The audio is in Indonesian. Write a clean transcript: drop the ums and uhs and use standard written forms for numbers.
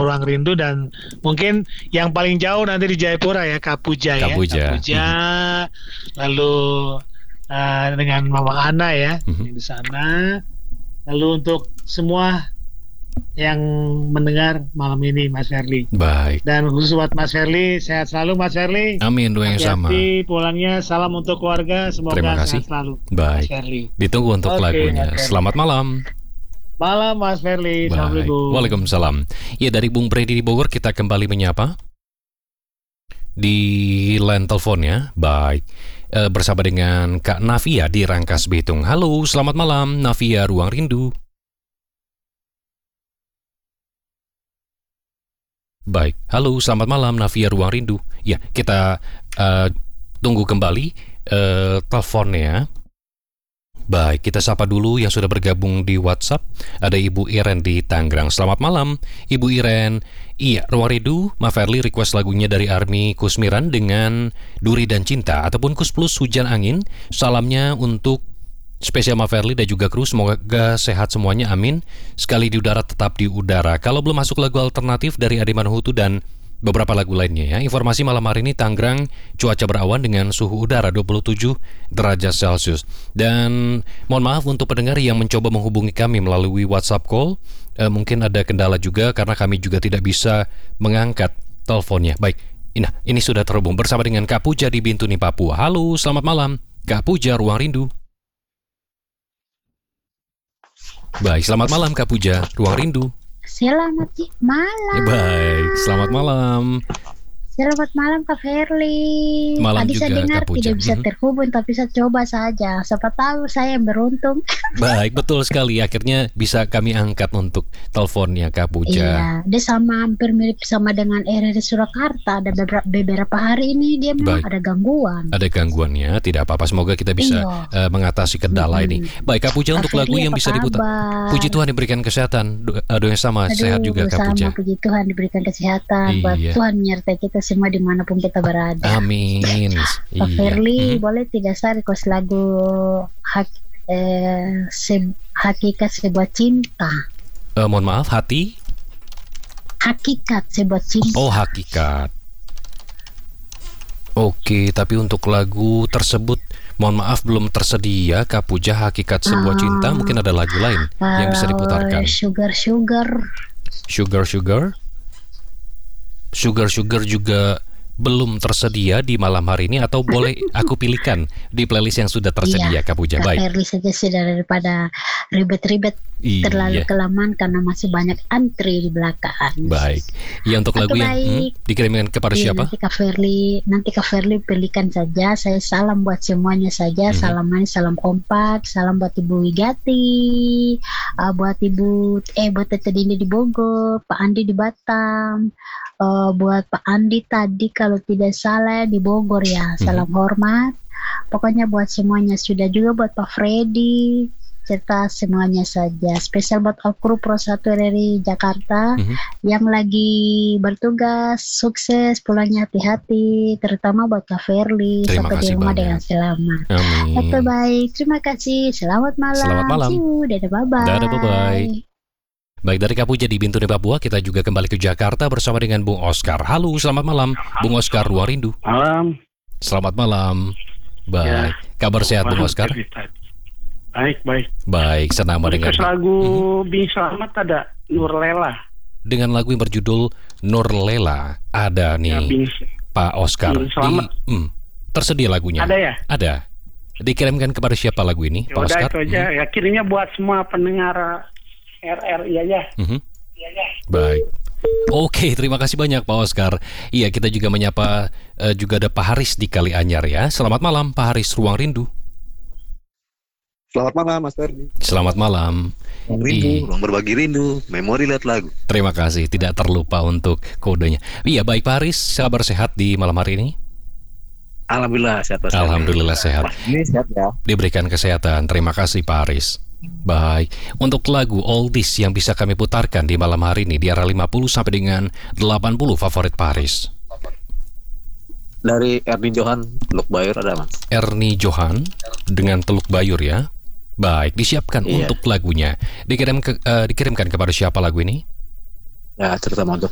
Ruang Rindu, dan mungkin yang paling jauh nanti di Jayapura ya, Kak Puja. Lalu dengan Mama Ana ya di sana. Lalu untuk semua yang mendengar malam ini, Mas Ferly. Baik. Dan khusus buat Mas Ferly, sehat selalu Mas Ferly. Amin, doa yang sama. Hati-hati pulangnya, salam untuk keluarga, semoga Terima kasih. sehat selalu. Baik. Mas Ferly. Ditunggu untuk lagunya. Selamat malam. Malam Mas Ferly. Assalamualaikum. Waalaikumsalam. Ya, dari Bung Brady di Bogor kita kembali menyapa di line telepon ya. Baik. Bersama dengan Kak Navia di Rangkas Bitung. Halo, selamat malam Navia, Ruang Rindu. Baik, halo, selamat malam Navia, Ruang Rindu. Ya, kita tunggu kembali teleponnya. Baik, kita sapa dulu yang sudah bergabung di WhatsApp. Ada Ibu Iren di Tangerang. Selamat malam, Ibu Iren. Iya, Ruang Rindu, Ma Ferly request lagunya dari Army Kusmiran dengan Duri dan Cinta ataupun Kus Plus Hujan Angin. Salamnya untuk spesial Ma Ferly dan juga kru, semoga sehat semuanya, amin. Sekali di udara tetap di udara. Kalau belum masuk lagu alternatif dari Ade Manuhutu dan beberapa lagu lainnya ya. Informasi malam hari ini Tangerang cuaca berawan dengan suhu udara 27 derajat Celcius. Dan mohon maaf untuk pendengar yang mencoba menghubungi kami melalui WhatsApp call, mungkin ada kendala juga karena kami juga tidak bisa mengangkat teleponnya. Baik, ini sudah terhubung bersama dengan Kak Puja di Bintuni, Papua. Halo, selamat malam Kak Puja, Ruang Rindu. Baik, selamat malam Kak Puja, Ruang Rindu. Selamat malam. Baik, selamat malam. Selamat malam Kak Ferly. Malam tadi juga, saya dengar Kak Puja. tidak bisa terhubung, tapi saya coba saja. Siapa tahu saya yang beruntung. Baik, betul sekali. Akhirnya bisa kami angkat untuk teleponnya Kak Puja. Iya, dia hampir mirip sama dengan RRI Surakarta. Ada beberapa hari ini dia memang ada gangguan. Ada gangguannya, tidak apa-apa. Semoga kita bisa mengatasi kendala ini. Baik, Kak Puja, untuk lagu yang bisa diputar. Puji Tuhan diberikan kesehatan. Doa yang sama, sehat juga Kak Puja. Puji Tuhan diberikan kesehatan. Buat Tuhan menyertai kita semua dimanapun kita berada. Amin. Pak Ferly, boleh tidak saya request lagu Hakikat Sebuah Cinta. Mohon maaf, Hakikat Sebuah Cinta. Oh, Hakikat. Oke, tapi untuk lagu tersebut mohon maaf belum tersedia Kak Puja. Hakikat Sebuah Cinta, mungkin ada lagu lain yang bisa diputarkan. Sugar juga belum tersedia di malam hari ini, atau boleh aku pilihkan di playlist yang sudah tersedia Kak Puja. Baik. Kak Ferly saja sudah, daripada ribet-ribet terlalu kelamaan karena masih banyak antri di belakang. Baik. Ya, untuk lagu yang dikirimkan kepada siapa? Nanti Kak Ferly pilihkan saja. Saya salam buat semuanya saja. Salam kompak. Salam buat Ibu Wigati, buat buat Tete Dini di Bogor, Pak Andi di Batam, buat Pak Andi tadi kalau tidak salah di Bogor ya. Salam hormat. Pokoknya buat semuanya, sudah juga buat Pak Freddy, serta semuanya saja. Spesial buat kru Pro 1 RRI Jakarta yang lagi bertugas, sukses, pulangnya hati-hati, terutama buat Kak Ferly sampai di rumah dengan selamat. Amin. Oke, baik, terima kasih. Selamat malam. Selamat malam. Dadah, bye-bye. Dadah, bye-bye. Baik, dari Kak Puja di Bintuni, Papua, kita juga kembali ke Jakarta bersama dengan Bung Oscar. Halo, selamat malam Bung Oscar, Ruang Rindu. Malam. Selamat malam. Baik, kabar sehat Bung Oscar? Baik, senang mendengar. Lagu Bing Selamat ada Nurlela. Dengan lagu yang berjudul Nurlela ada nih Pak Oscar. Tersedia lagunya? Ada ya? Ada. Dikirimkan kepada siapa lagu ini Pak Oscar? Itu aja. Ya, kirimnya buat semua pendengar RRI aja. Baik. Oke, terima kasih banyak Pak Oscar. Iya, kita juga menyapa juga ada Pak Haris di Kalianyar ya. Selamat malam Pak Haris, Ruang Rindu. Selamat malam Mas Ferly. Selamat malam. Rindu, ruang berbagi rindu, memori lihat lagu. Terima kasih, tidak terlupa untuk kodenya. Iya, baik Pak Haris, kabar sehat di malam hari ini? Alhamdulillah sehat. Alhamdulillah sehat. Ini sehat ya. Diberikan kesehatan. Terima kasih Pak Haris. Baik, untuk lagu oldies yang bisa kami putarkan di malam hari ini di era 50 sampai dengan 80 favorit Paris. Dari Ernie Johan, Teluk Bayur ada Mas. Ernie Johan dengan Teluk Bayur ya. Baik, disiapkan untuk lagunya. Dikirimkan kepada siapa lagu ini? Ya, terutama untuk